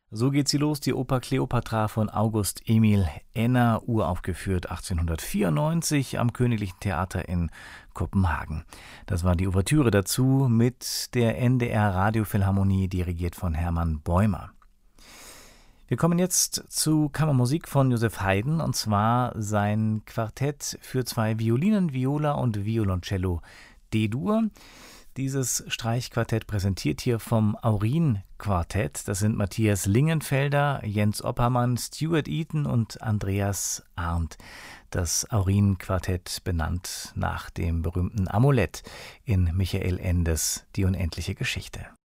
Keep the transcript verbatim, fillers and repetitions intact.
So geht sie los, die Oper Kleopatra von August Emil Enna, uraufgeführt achtzehnhundertvierundneunzig am Königlichen Theater in Kopenhagen. Das war die Ouvertüre dazu mit der N D R Radiophilharmonie, dirigiert von Hermann Bäumer. Wir kommen jetzt zu Kammermusik von Joseph Haydn, und zwar sein Quartett für zwei Violinen, Viola und Violoncello D-Dur. Dieses Streichquartett präsentiert hier vom Aurin-Quartett. Das sind Matthias Lingenfelder, Jens Oppermann, Stuart Eaton und Andreas Arndt. Das Aurin-Quartett benannt nach dem berühmten Amulett in Michael Endes Die unendliche Geschichte.